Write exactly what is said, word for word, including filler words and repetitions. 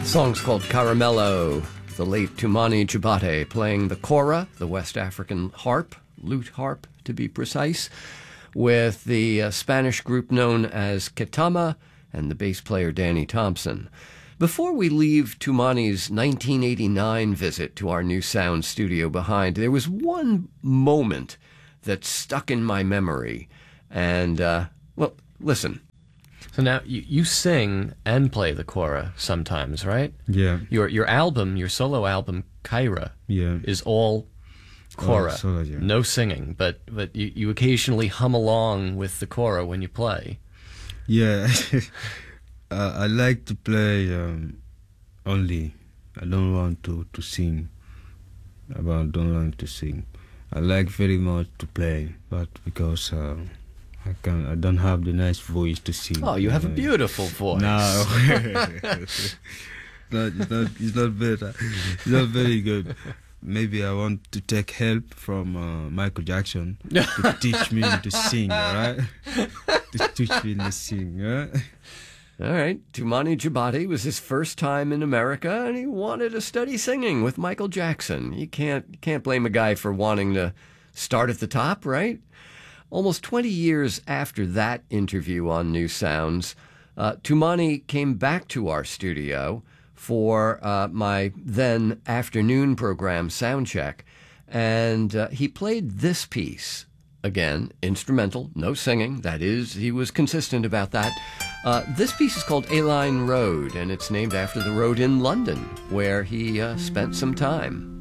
song's called Caramello. The late Toumani Diabaté playing the kora, the West African harp, lute harp to be precise, with the uh, Spanish group known as Ketama and the bass player Danny Thompson. Before we leave Toumani's nineteen eighty-nine visit to our new sound studio behind, there was one moment that stuck in my memory. And, uh, well, listen. So now you, you sing and play the kora sometimes, right? Yeah. Your your album, your solo album, Kyra, Yeah. is all kora, Oh, solo, yeah. no singing, but but you, you occasionally hum along with the kora when you play. Yeah. uh, I like to play um, only. I don't want to, to sing. I don't want to sing. I like very much to play, but because uh, I can, I don't have the nice voice to sing. Oh, you have a beautiful voice. No, it's not. It's not. It's not better. It's not very good. Maybe I want to take help from uh, Michael Jackson to teach me to sing. All right, to teach me to sing. All right? All right, Toumani Diabaté was his first time in America, and he wanted to study singing with Michael Jackson. You can't you can't blame a guy for wanting to start at the top, right? Almost twenty years after that interview on New Sounds, uh, Toumani came back to our studio for uh, my then afternoon program, Soundcheck, and uh, he played this piece. Again, instrumental, no singing. That is, he was consistent about that. Uh, this piece is called A Line Road, and it's named after the road in London, where he uh, spent some time.